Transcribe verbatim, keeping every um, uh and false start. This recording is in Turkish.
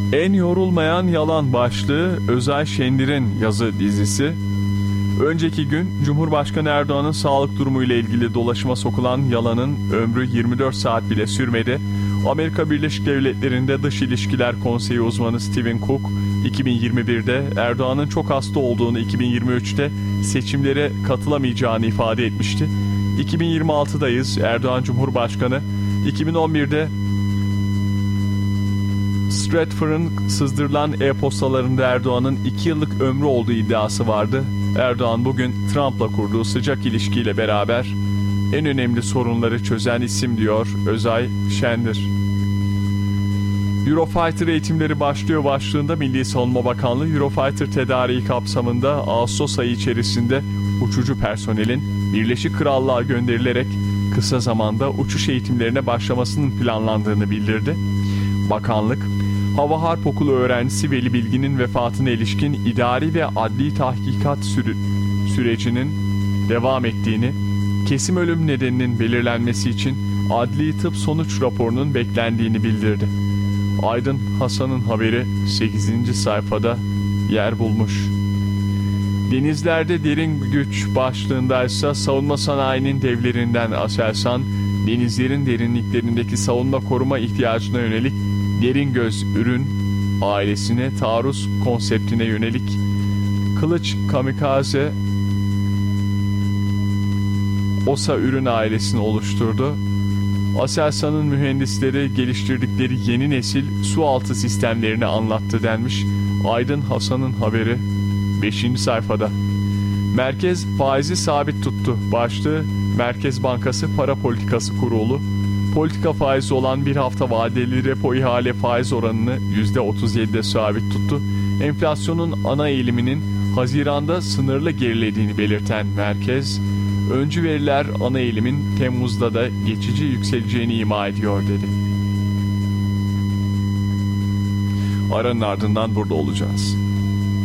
En Yorulmayan Yalan başlığı Özay Şendir'in yazı dizisi. Önceki gün Cumhurbaşkanı Erdoğan'ın sağlık durumuyla ilgili dolaşıma sokulan yalanın ömrü yirmi dört saat bile sürmedi. Amerika Birleşik Devletleri'nde Dış İlişkiler Konseyi uzmanı Stephen Cook, iki bin yirmi birde Erdoğan'ın çok hasta olduğunu, iki bin yirmi üçte seçimlere katılamayacağını ifade etmişti. iki bin yirmi altıdayız. Erdoğan Cumhurbaşkanı. iki bin on birde Stratfor'un sızdırılan e-postalarında Erdoğan'ın iki yıllık ömrü olduğu iddiası vardı. Erdoğan bugün Trump'la kurduğu sıcak ilişkiyle beraber en önemli sorunları çözen isim, diyor Özay Şendir. Eurofighter eğitimleri başlıyor başlığında Milli Savunma Bakanlığı, Eurofighter tedariği kapsamında Ağustos ayı içerisinde uçucu personelin Birleşik Krallığa gönderilerek kısa zamanda uçuş eğitimlerine başlamasının planlandığını bildirdi. Bakanlık, Hava Harp Okulu öğrencisi Veli Bilgin'in vefatına ilişkin idari ve adli tahkikat süre sürecinin devam ettiğini, kesin ölüm nedeninin belirlenmesi için adli tıp sonuç raporunun beklendiğini bildirdi. Aydın Hasan'ın haberi sekizinci sayfada yer bulmuş. Denizlerde derin güç başlığındaysa savunma sanayinin devlerinden Aselsan, denizlerin derinliklerindeki savunma koruma ihtiyacına yönelik Derin Göz Ürün ailesine taarruz konseptine yönelik Kılıç Kamikaze OSA ürün ailesini oluşturdu. Aselsan'ın mühendisleri geliştirdikleri yeni nesil sualtı sistemlerini anlattı denmiş. Aydın Hasan'ın haberi beşinci sayfada. Merkez faizi sabit tuttu başlığı Merkez Bankası Para Politikası Kurulu, politika faizi olan bir hafta vadeli repo ihale faiz oranını yüzde otuz yedide sabit tuttu. Enflasyonun ana eğiliminin Haziran'da sınırlı gerilediğini belirten merkez, öncü veriler ana eğilimin Temmuz'da da geçici yükseleceğini ima ediyor dedi. Aranın ardından burada olacağız.